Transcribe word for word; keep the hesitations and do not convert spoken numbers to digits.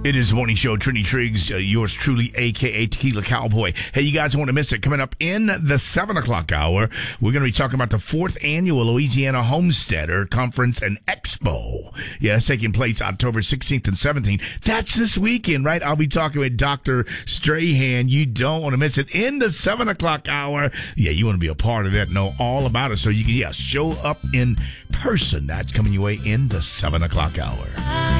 It is the morning show, Trini Triggs, uh, yours truly, a k a. Tequila Cowboy. Hey, you guys don't want to miss it. Coming up in the seven o'clock hour, we're going to be talking about the fourth annual Louisiana Homesteader Conference and Expo. Yeah, it's taking place October sixteenth and seventeenth. That's this weekend, right? I'll be talking with Doctor Strahan. You don't want to miss it in the seven o'clock hour. Yeah, you want to be a part of that, know all about it, so you can, yeah, show up in person. That's coming your way in the seven o'clock hour.